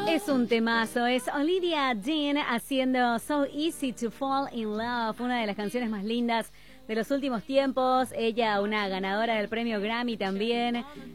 Es un temazo, es Olivia Dean haciendo So Easy to Fall in Love, una de las canciones más lindas de los últimos tiempos. Ella, una ganadora del premio Grammy también.